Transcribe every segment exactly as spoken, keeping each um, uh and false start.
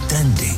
trendy.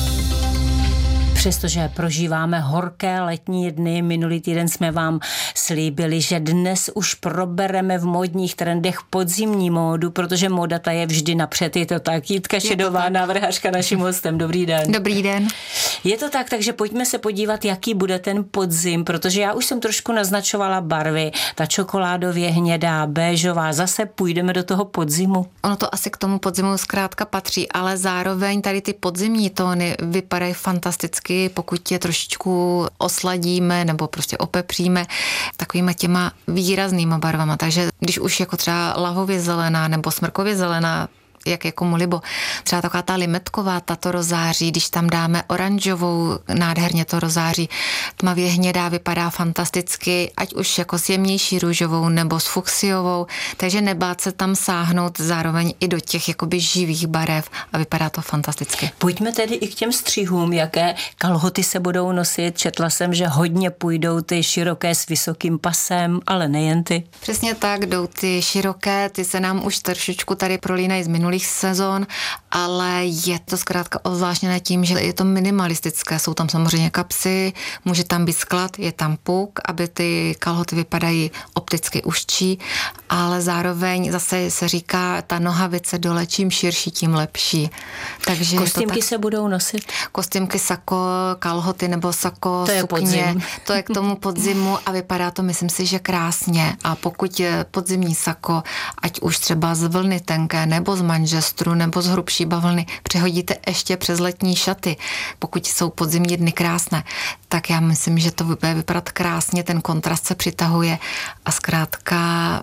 Přestože prožíváme horké letní dny, minulý týden jsme vám slíbili, že dnes už probereme v módních trendech podzimní módu, protože móda ta je vždy napřed, je to tak. Jitka Šedová, návrhářka, naším hostem. Dobrý den. Dobrý den. Je to tak, takže pojďme se podívat, jaký bude ten podzim, protože já už jsem trošku naznačovala barvy, ta čokoládově hnědá, béžová, zase půjdeme do toho podzimu. Ono to asi k tomu podzimu zkrátka patří, ale zároveň tady ty podzimní tóny vypadají fantasticky, pokud je trošičku osladíme nebo prostě opepříme takovýma těma výraznýma barvama. Takže když už jako třeba lahově zelená nebo smrkově zelená, jak je komu libo. Třeba taková ta limetková, tato rozáří, když tam dáme oranžovou, nádherně to rozáří, tmavě hnědá vypadá fantasticky, ať už jako s jemnější růžovou nebo s fuchsiovou, takže nebát se tam sáhnout zároveň i do těch jakoby živých barev a vypadá to fantasticky. Pojďme tedy i k těm střihům, jaké kalhoty se budou nosit. Četla jsem, že hodně půjdou ty široké s vysokým pasem, ale nejen ty. Přesně tak, jdou ty široké, ty se nám už trošičku tady prolínají z minulých sezon, ale je to zkrátka ozvláštněné tím, že je to minimalistické. Jsou tam samozřejmě kapsy, může tam být sklad, je tam puk, aby ty kalhoty vypadají opticky užší, ale zároveň zase se říká, ta nohavice dole, čím širší, tím lepší. Takže kostýmky tak, se budou nosit? Kostýmky, sako, kalhoty nebo sako, to je sukně. Podzim. To je k tomu podzimu a vypadá to, myslím si, že krásně. A pokud je podzimní sako, ať už třeba z vlny tenké nebo z manžestru nebo z hrubší bavlny, přehodíte ještě přes letní šaty, pokud jsou podzimní dny krásné, tak já myslím, že to bude vypadat krásně, ten kontrast se přitahuje a zkrátka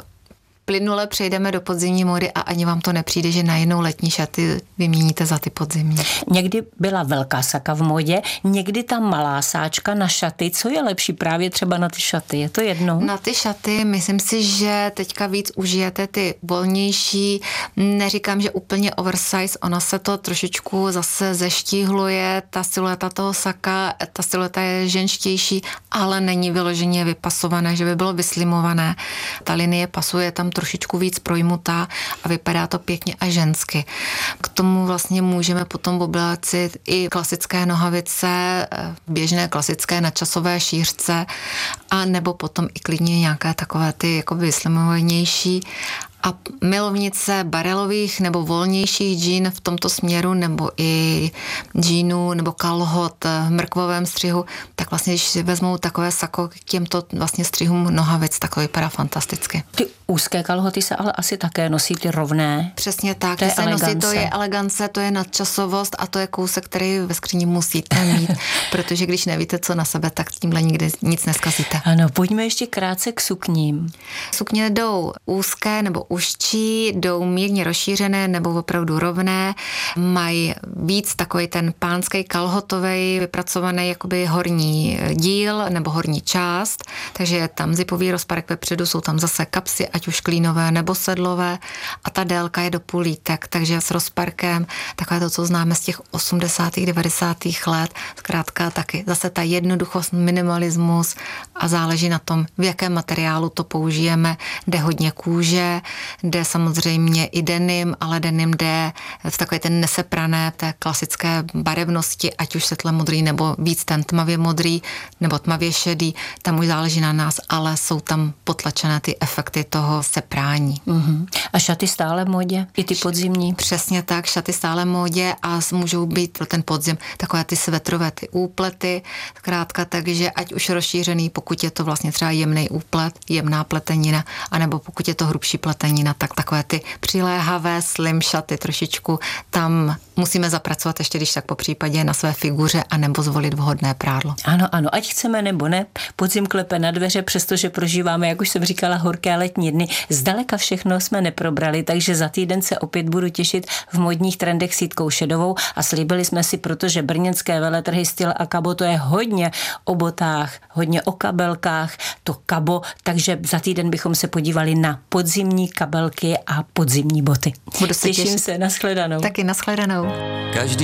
plynule přejdeme do podzimní módy a ani vám to nepřijde, že najednou letní šaty vyměníte za ty podzimní. Někdy byla velká saka v modě, někdy ta malá sáčka na šaty. Co je lepší právě třeba na ty šaty? Je to jedno? Na ty šaty myslím si, že teďka víc užijete ty volnější. Neříkám, že úplně oversize, ona se to trošičku zase zeštíhluje, ta silueta toho saka, ta silueta je ženštější, ale není vyloženě vypasované, že by bylo vyslimované. Ta linie pasuje tam trošičku víc projmutá a vypadá to pěkně a žensky. K tomu vlastně můžeme potom oblécit i klasické nohavice, běžné klasické nadčasové šířce a nebo potom i klidně nějaké takové ty jako vyslimovanější. A milovnice barelových nebo volnějších džín v tomto směru nebo i džínů nebo kalhot v mrkvovém střihu, tak vlastně když vezmou takové sako k těmto vlastně střihům nohavic, tak to vypadá fantasticky. Ty úzké kalhoty se ale asi také nosí, ty rovné. Přesně tak, to je se nosí, to je elegance, to je nadčasovost a to je kousek, který ve skříni musíte mít, protože když nevíte, co na sebe, tak tímhle nikdy nic neskazíte. Ano, pojďme ještě krátce k sukním. Sukně jdou úzké nebo užčí, jdou mírně rozšířené nebo opravdu rovné, mají víc takový ten pánský kalhotový vypracovaný jakoby horní díl nebo horní část, takže je tam zipový rozparek vepředu, jsou tam zase kapsy, ať už klínové nebo sedlové a ta délka je do půlítek, takže s rozparkem takové to, co známe z těch osmdesátých devadesátých let, zkrátka taky zase ta jednoduchost, minimalismus a záleží na tom, v jakém materiálu to použijeme, jde hodně kůže, jde samozřejmě i denim, ale denim jde v takové ten neseprané, té klasické barevnosti, ať už světle modrý nebo víc ten tmavě modrý nebo tmavě šedý, tam už záleží na nás, ale jsou tam potlačené ty efekty toho seprání. Uhum. A šaty stále v módě? I ty podzimní? Přesně tak, šaty stále v módě a můžou být pro ten podzim takové ty svetrové, ty úplety, zkrátka, takže ať už rozšířený, pokud je to vlastně třeba jemný úplet, jemná pletenina, anebo pokud je to hrubší pletenina, tak takové ty přiléhavé slim šaty trošičku tam musíme zapracovat ještě, když tak po případě na své figuře a nebo zvolit vhodné prádlo. Ano, ano, ať chceme nebo ne, podzim klepe na dveře, přestože prožíváme, jak už jsem říkala, horké letní dny. Zdaleka všechno jsme neprobrali, takže za týden se opět budu těšit v modních trendech s Jitkou Šedovou a slíbili jsme si, protože brněnské veletrhy Styl a Kabo, to je hodně o botách, hodně o kabelkách, to Kabo, takže za týden bychom se podívali na podzimní kabelky a podzimní boty. Budu se Těším těšit. se, nashledanou. Taky nashledanou. Každý